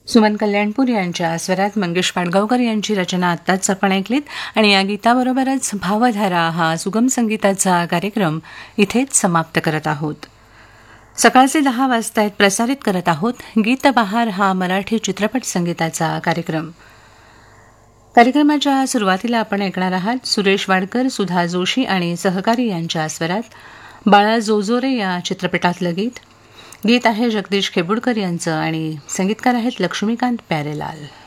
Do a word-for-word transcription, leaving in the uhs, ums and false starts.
सुमन कल्याणपूर यांच्या स्वरात मंगेश पाडगावकर यांची रचना आत्ताच आपण ऐकलीत आणि या गीताबरोबरच भावधारा हा सुगम संगीताचा कार्यक्रम इथेच समाप्त करत आहोत. सकाळचे दहा वाजतायत प्रसारित करत आहोत गीत बहार हा मराठी चित्रपट संगीताचा कार्यक्रम. कार्यक्रमाच्या सुरुवातीला आपण ऐकणार आहात सुरेश वाडकर, सुधा जोशी आणि सहकारी यांच्या स्वरात बाळा जोजोरे या चित्रपटातलं गीत. गीत आहे जगदीश खेबुडकर यांचं आणि संगीतकार आहेत लक्ष्मीकांत प्यारेलाल.